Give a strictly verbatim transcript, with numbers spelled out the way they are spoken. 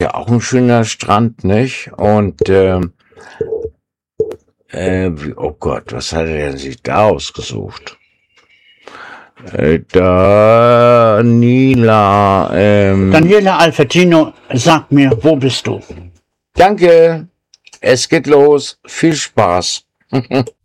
ja auch ein schöner Strand, nicht? Und, ähm, äh, wie- oh Gott, was hat er denn sich da ausgesucht? Äh, Daniela, ähm, Daniela Albertino, sag mir, wo bist du? danke, es geht los, viel Spaß.